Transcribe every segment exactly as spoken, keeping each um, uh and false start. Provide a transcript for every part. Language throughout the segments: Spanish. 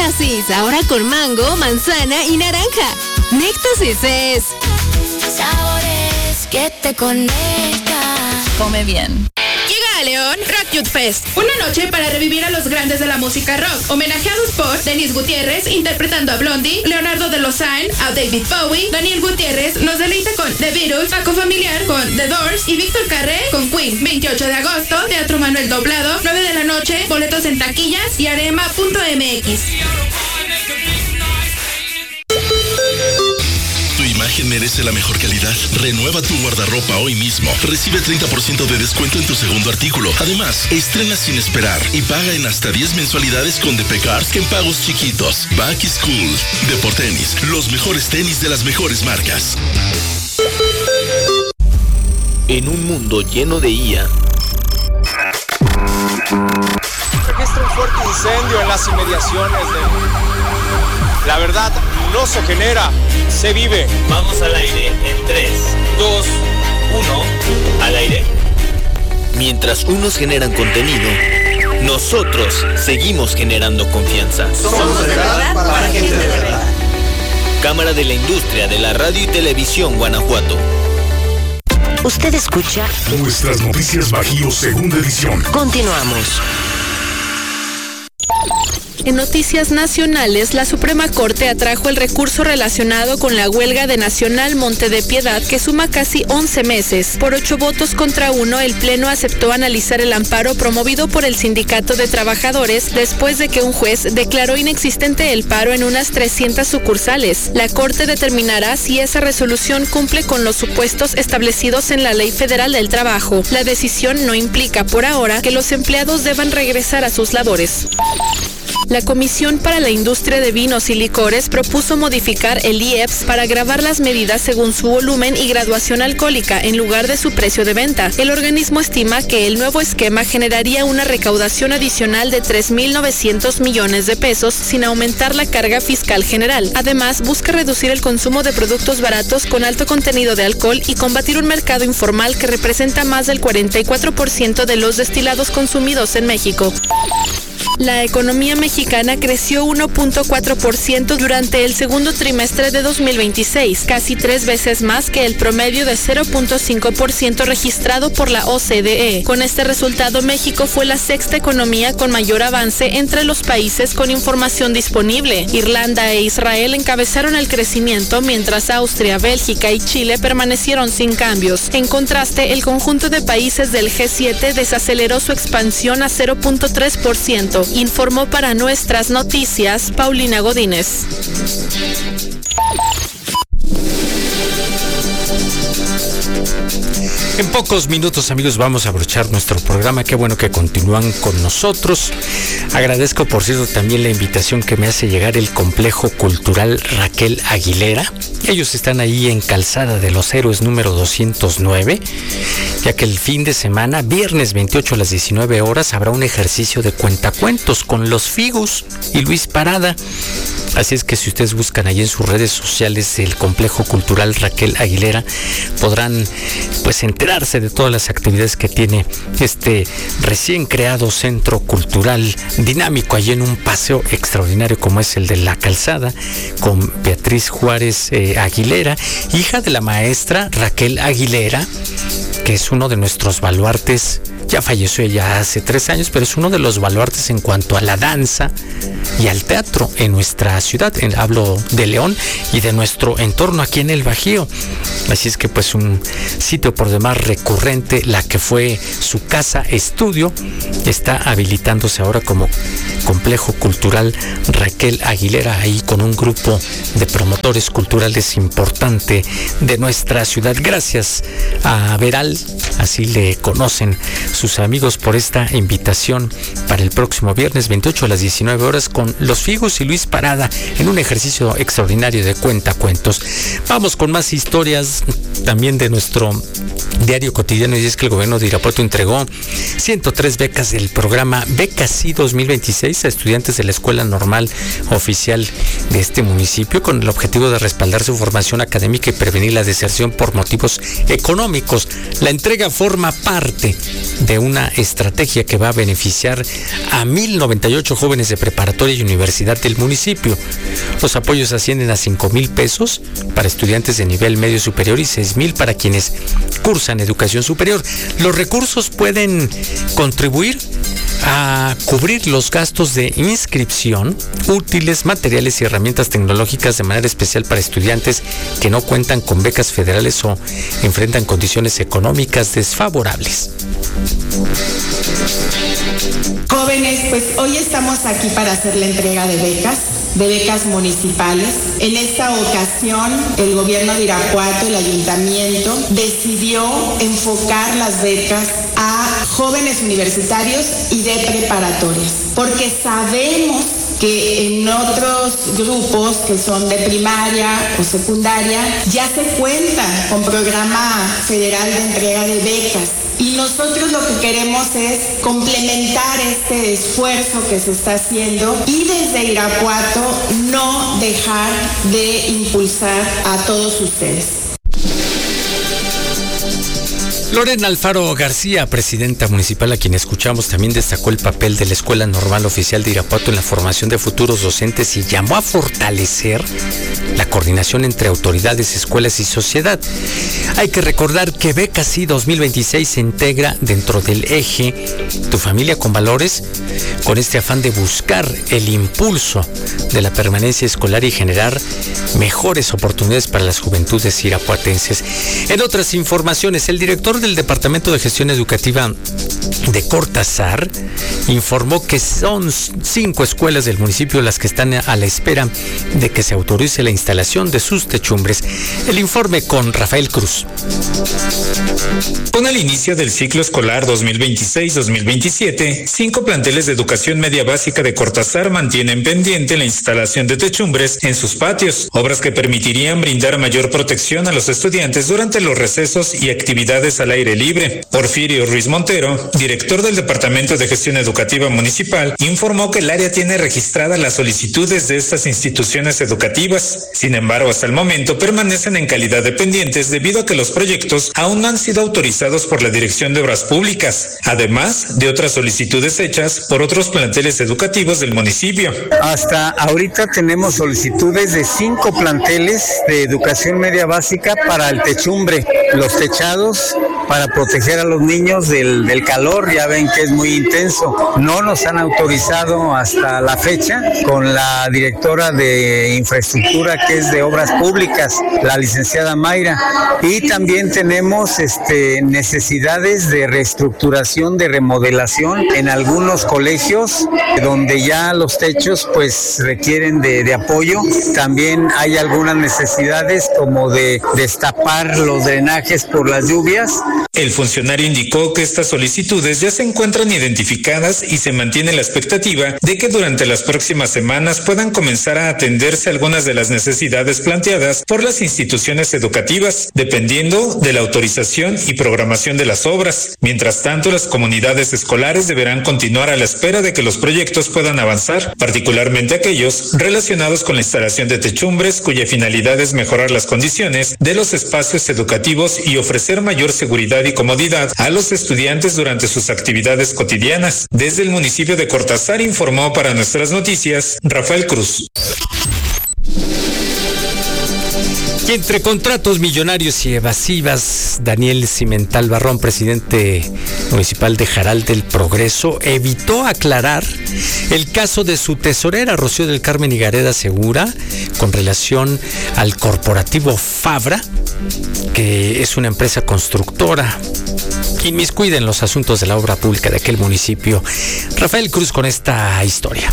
Néctasis, ahora con mango, manzana y naranja. Néctasis es... sabores que te conectan. Come bien. Llega a León Rock Youth Fest, una noche para revivir a los grandes de la música rock, homenajeados por Denis Gutiérrez interpretando a Blondie, Leonardo de Lozán a David Bowie, Daniel Gutiérrez nos deleita con The Beatles, Paco Familiar con The Doors y Víctor Carré con Queen. veintiocho de agosto, Teatro Manuel Doblado, nueve de la noche, boletos en taquillas y arema punto m x. Tu imagen merece la mejor calidad. Renueva tu guardarropa hoy mismo. Recibe treinta por ciento de descuento en tu segundo artículo. Además, estrena sin esperar y paga en hasta diez mensualidades con D P Cars en pagos chiquitos. Back is Cool. Deportenis, los mejores tenis de las mejores marcas. En un mundo lleno de I A. Registra un fuerte incendio en las inmediaciones de... La verdad no se genera, se vive. Vamos al aire en tres, dos, uno, al aire. Mientras unos generan contenido, nosotros seguimos generando confianza. Somos de verdad para gente de verdad. Cámara de la Industria de la Radio y Televisión Guanajuato. Usted escucha Nuestras Noticias Bajío, segunda edición. Continuamos. En noticias nacionales, la Suprema Corte atrajo el recurso relacionado con la huelga de Nacional Monte de Piedad, que suma casi once meses. Por ocho votos contra uno, el Pleno aceptó analizar el amparo promovido por el Sindicato de Trabajadores después de que un juez declaró inexistente el paro en unas trescientas sucursales. La Corte determinará si esa resolución cumple con los supuestos establecidos en la Ley Federal del Trabajo. La decisión no implica, por ahora, que los empleados deban regresar a sus labores. La Comisión para la Industria de Vinos y Licores propuso modificar el I E P S para gravar las medidas según su volumen y graduación alcohólica en lugar de su precio de venta. El organismo estima que el nuevo esquema generaría una recaudación adicional de tres mil novecientos millones de pesos sin aumentar la carga fiscal general. Además, busca reducir el consumo de productos baratos con alto contenido de alcohol y combatir un mercado informal que representa más del cuarenta y cuatro por ciento de los destilados consumidos en México. La economía mexicana creció uno punto cuatro por ciento durante el segundo trimestre de dos mil veintiséis, casi tres veces más que el promedio de cero punto cinco por ciento registrado por la O C D E. Con este resultado, México fue la sexta economía con mayor avance entre los países con información disponible. Irlanda e Israel encabezaron el crecimiento, mientras Austria, Bélgica y Chile permanecieron sin cambios. En contraste, el conjunto de países del G siete desaceleró su expansión a cero punto tres por ciento. Informó para Nuestras Noticias Paulina Godínez. En pocos minutos, amigos, vamos a abrochar nuestro programa. Qué bueno que continúan con nosotros. Agradezco, por cierto, también la invitación que me hace llegar el Complejo Cultural Raquel Aguilera. Ellos están ahí en Calzada de los Héroes número doscientos nueve, ya que el fin de semana, viernes veintiocho a las diecinueve horas, habrá un ejercicio de cuentacuentos con los Figus y Luis Parada. Así es que si ustedes buscan ahí en sus redes sociales el Complejo Cultural Raquel Aguilera, podrán pues enterarse de todas las actividades que tiene este recién creado centro cultural dinámico allí en un paseo extraordinario como es el de La Calzada, con Beatriz Juárez eh, Aguilera, hija de la maestra Raquel Aguilera, que es uno de nuestros baluartes. Ya falleció ella hace tres años, pero es uno de los baluartes en cuanto a la danza y al teatro en nuestra ciudad. Hablo de León y de nuestro entorno aquí en el Bajío. Así es que pues un sitio por demás recurrente, la que fue su casa estudio, está habilitándose ahora como Complejo Cultural Raquel Aguilera, ahí con un grupo de promotores culturales importante de nuestra ciudad. Gracias a Veral, así le conocen sus amigos, por esta invitación para el próximo viernes veintiocho a las diecinueve horas con los Figus y Luis Parada en un ejercicio extraordinario de cuentacuentos. Vamos con más historias también de nuestro diario cotidiano, y es que el gobierno de Irapuato entregó ciento tres becas del programa Becas Sí dos mil veintiséis a estudiantes de la Escuela Normal Oficial de este municipio, con el objetivo de respaldar su formación académica y prevenir la deserción por motivos económicos. La entrega forma parte de una estrategia que va a beneficiar a mil noventa y ocho jóvenes de preparatoria y universidad del municipio. Los apoyos ascienden a cinco mil pesos para estudiantes de nivel medio superior y seis mil para quienes cursan educación superior. Los recursos pueden contribuir a cubrir los gastos de inscripción, útiles, materiales y herramientas tecnológicas de manera especial para estudiantes que no cuentan con becas federales o enfrentan condiciones económicas desfavorables. Jóvenes, pues hoy estamos aquí para hacer la entrega de becas, de becas municipales. En esta ocasión, el gobierno de Irapuato, el ayuntamiento, decidió enfocar las becas a jóvenes universitarios y de preparatorias, porque sabemos que en otros grupos que son de primaria o secundaria ya se cuenta con programa federal de entrega de becas. Y nosotros lo que queremos es complementar este esfuerzo que se está haciendo y desde Irapuato no dejar de impulsar a todos ustedes. Lorena Alfaro García, presidenta municipal, a quien escuchamos, también destacó el papel de la Escuela Normal Oficial de Irapuato en la formación de futuros docentes y llamó a fortalecer la coordinación entre autoridades, escuelas y sociedad. Hay que recordar que Becas Sí dos mil veintiséis se integra dentro del eje Tu Familia con Valores, con este afán de buscar el impulso de la permanencia escolar y generar mejores oportunidades para las juventudes irapuatenses. En otras informaciones, el director del Departamento de Gestión Educativa de Cortázar informó que son cinco escuelas del municipio las que están a la espera de que se autorice la instalación de sus techumbres. El informe con Rafael Cruz. Con el inicio del ciclo escolar dos mil veintiséis dos mil veintisiete, cinco planteles de educación media básica de Cortázar mantienen pendiente la instalación de techumbres en sus patios, obras que permitirían brindar mayor protección a los estudiantes durante los recesos y actividades al aire libre. Porfirio Ruiz Montero, director del Departamento de Gestión Educativa Municipal, informó que el área tiene registradas las solicitudes de estas instituciones educativas. Sin embargo, hasta el momento permanecen en calidad de pendientes debido a que los proyectos aún no han sido autorizados por la Dirección de Obras Públicas, además de otras solicitudes hechas por otros planteles educativos del municipio. Hasta ahorita tenemos solicitudes de cinco planteles de educación media básica para el techumbre, los techados para proteger a los niños del, del calor, ya ven que es muy intenso. No nos han autorizado hasta la fecha con la directora de infraestructura, que es de Obras Públicas, la licenciada Mayra, y también tenemos este, necesidades de reestructuración, de remodelación en algunos colegios donde ya los techos pues requieren de, de apoyo. También hay algunas necesidades como de destapar los drenajes por las lluvias. El funcionario indicó que estas solicitudes ya se encuentran identificadas y se mantiene la expectativa de que durante las próximas semanas puedan comenzar a atenderse algunas de las necesidades planteadas por las instituciones educativas, dependiendo de la autorización y programación de las obras. Mientras tanto, las comunidades escolares deberán continuar a la espera de que los proyectos puedan avanzar, particularmente aquellos relacionados con la instalación de techumbres, cuya finalidad es mejorar las condiciones de los espacios educativos y ofrecer mayor seguridad y comodidad a los estudiantes durante sus actividades cotidianas. Desde el municipio de Cortázar informó para Nuestras Noticias Rafael Cruz. Y entre contratos millonarios y evasivas, Daniel Cimental Barrón, presidente municipal de Jaral del Progreso, evitó aclarar el caso de su tesorera, Rocío del Carmen Higareda Segura, con relación al corporativo Fabra, que es una empresa constructora inmiscuida en los asuntos de la obra pública de aquel municipio. Rafael Cruz con esta historia.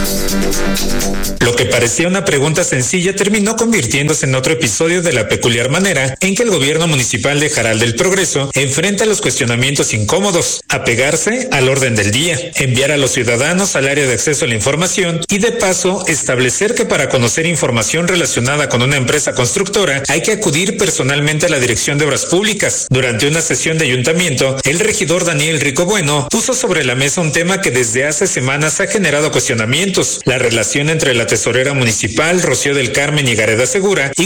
Lo que parecía una pregunta sencilla terminó convirtiéndose en otro episodio de la peculiar manera en que el gobierno municipal de Jaral del Progreso enfrenta los cuestionamientos incómodos, apegarse al orden del día, enviar a los ciudadanos al área de acceso a la información y de paso establecer que para conocer información relacionada con una empresa constructora hay que acudir personalmente a la Dirección de Obras Públicas. Durante una sesión de ayuntamiento, el regidor Daniel Rico Bueno puso sobre la mesa un tema que desde hace semanas ha generado cuestionamientos: la relación entre la tesorera municipal Rocío del Carmen Higareda Segura y corporativos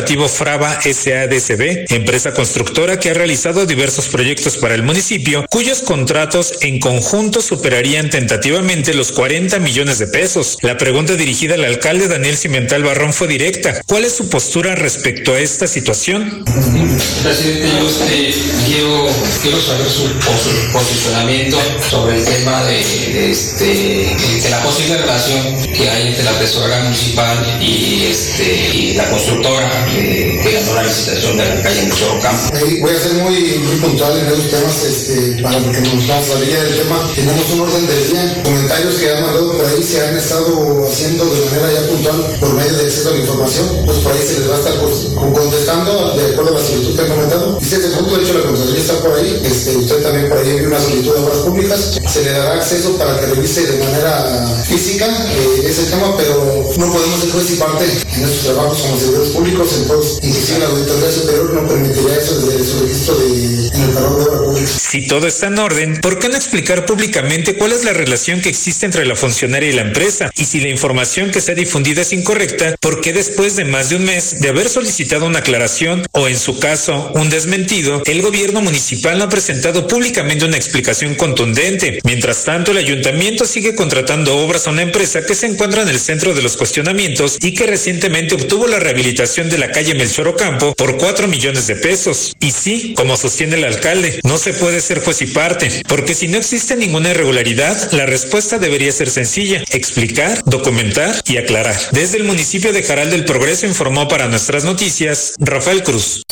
Corporativo Frava S A D C B, empresa constructora que ha realizado diversos proyectos para el municipio, cuyos contratos en conjunto superarían tentativamente los cuarenta millones de pesos. La pregunta dirigida al alcalde Daniel Cimental Barrón fue directa. ¿Cuál es su postura respecto a esta situación? Presidente, yo este, quiero, quiero saber su, su posicionamiento sobre el tema de, de, este, de la posible relación que hay entre la tesorera municipal y, este, y la constructora que, que ganó la licitación de la calle Melchor Ocampo. Eh, voy a ser muy, muy puntual en esos temas este, para que nos vamos a salir del tema. Tenemos un orden del día. Comentarios que han mandado por ahí se han estado haciendo de manera ya puntual por medio del acceso a la información. Pues por ahí se les va a estar pues, contestando de acuerdo a la solicitud que han comentado. Y si este punto, de hecho, la Consejería está por ahí. Este, usted también por ahí envió una solicitud de obras públicas. Se le dará acceso para que revise de manera física eh, ese tema, pero no podemos ser juez y parte en nuestros trabajos como servidores públicos. Entonces, inclusive la Auditoría Superior no permitiría eso desde su registro de, en el cargo de obra pública. Si todo está en orden, ¿por qué no explicar públicamente cuál es la relación que existe entre la funcionaria y la empresa? Y si la información que se ha difundido es incorrecta, ¿por qué después de más de un mes de haber solicitado una aclaración o, en su caso, un desmentido, el gobierno municipal no ha presentado públicamente una explicación contundente? Mientras tanto, el ayuntamiento sigue contratando obras a una empresa que se encuentra en el centro de los cuestionamientos y que recientemente obtuvo la rehabilitación de la calle Melchor Ocampo por cuatro millones de pesos. Y sí, como sostiene el alcalde, no se puede ser juez y parte, porque si no existe ninguna irregularidad, la respuesta debería ser sencilla: explicar, documentar y aclarar. Desde el municipio de Jaral del Progreso informó para Nuestras Noticias Rafael Cruz.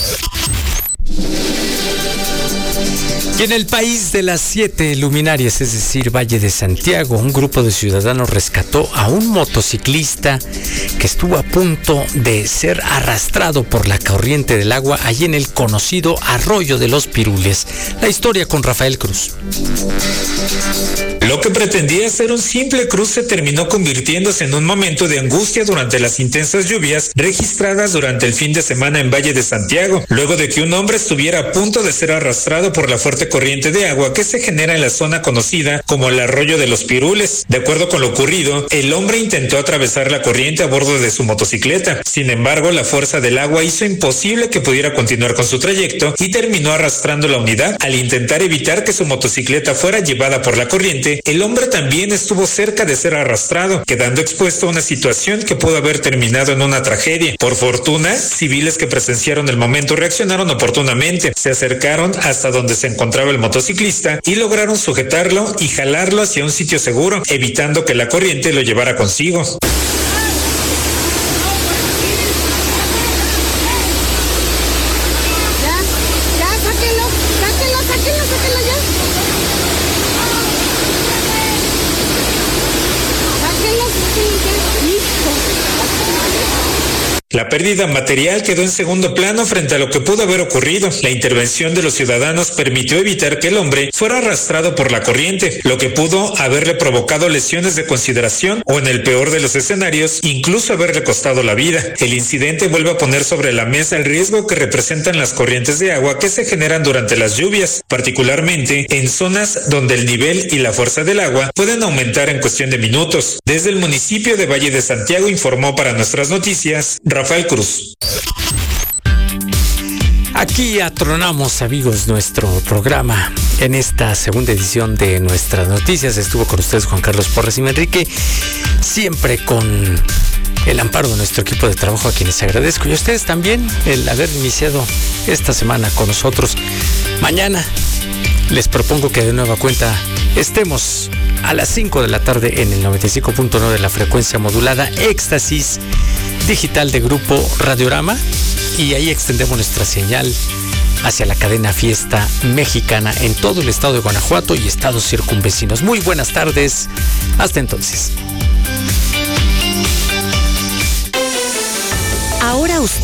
Y en el país de las siete luminarias, es decir, Valle de Santiago, un grupo de ciudadanos rescató a un motociclista que estuvo a punto de ser arrastrado por la corriente del agua allí en el conocido Arroyo de los Pirules. La historia con Rafael Cruz. Lo que pretendía ser un simple cruce terminó convirtiéndose en un momento de angustia durante las intensas lluvias registradas durante el fin de semana en Valle de Santiago, luego de que un hombre estuviera a punto de ser arrastrado por la fuerte corriente de agua que se genera en la zona conocida como el Arroyo de los Pirules. De acuerdo con lo ocurrido, el hombre intentó atravesar la corriente a bordo de su motocicleta. Sin embargo, la fuerza del agua hizo imposible que pudiera continuar con su trayecto y terminó arrastrando la unidad. Al intentar evitar que su motocicleta fuera llevada por la corriente, el hombre también estuvo cerca de ser arrastrado, quedando expuesto a una situación que pudo haber terminado en una tragedia. Por fortuna, civiles que presenciaron el momento reaccionaron oportunamente, se acercaron hasta donde se encontraba el motociclista y lograron sujetarlo y jalarlo hacia un sitio seguro, evitando que la corriente lo llevara consigo. La pérdida material quedó en segundo plano frente a lo que pudo haber ocurrido. La intervención de los ciudadanos permitió evitar que el hombre fuera arrastrado por la corriente, lo que pudo haberle provocado lesiones de consideración o, en el peor de los escenarios, incluso haberle costado la vida. El incidente vuelve a poner sobre la mesa el riesgo que representan las corrientes de agua que se generan durante las lluvias, particularmente en zonas donde el nivel y la fuerza del agua pueden aumentar en cuestión de minutos. Desde el municipio de Valle de Santiago informó para Nuestras Noticias Rafael Cruz. Aquí atronamos, amigos, nuestro programa en esta segunda edición de Nuestras Noticias. Estuvo con ustedes Juan Carlos Porras y Manrique, siempre con el amparo de nuestro equipo de trabajo, a quienes agradezco, y a ustedes también el haber iniciado esta semana con nosotros. Mañana les propongo que de nueva cuenta estemos a las cinco de la tarde en el noventa y cinco punto nueve de la frecuencia modulada Éxtasis digital de Grupo Radiorama, y ahí extendemos nuestra señal hacia la cadena Fiesta Mexicana en todo el estado de Guanajuato y estados circunvecinos. Muy buenas tardes, hasta entonces. Ahora usted